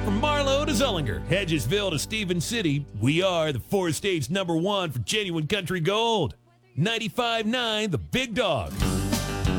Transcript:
from Marlow to Zullinger, Hedgesville to Stevens City, we are the 4 states #1 for genuine country gold. 95.9 The Big Dog.